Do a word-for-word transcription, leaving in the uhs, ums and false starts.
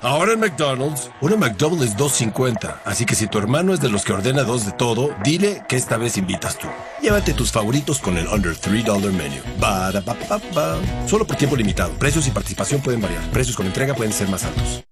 Ahora en McDonald's, una McDouble es dos cincuenta, así que si tu hermano es de los que ordena dos de todo, dile que esta vez invitas tú. Llévate tus favoritos con el Under tres dólares Menu. Ba-da-ba-ba-ba. Solo por tiempo limitado. Precios y participación pueden variar. Precios con entrega pueden ser más altos.